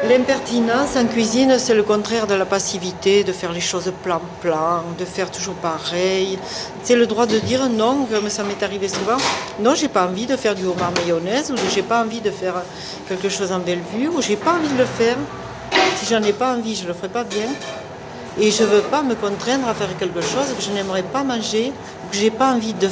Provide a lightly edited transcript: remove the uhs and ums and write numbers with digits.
L'impertinence en cuisine, c'est le contraire de la passivité, de faire les choses plan-plan, de faire toujours pareil. C'est le droit de dire non, comme ça m'est arrivé souvent. Non, j'ai pas envie de faire du homard mayonnaise, ou j'ai pas envie de faire quelque chose en Bellevue, ou j'ai pas envie de le faire. Si j'en ai pas envie, je le ferai pas bien. Et je veux pas me contraindre à faire quelque chose que je n'aimerais pas manger, ou que j'ai pas envie de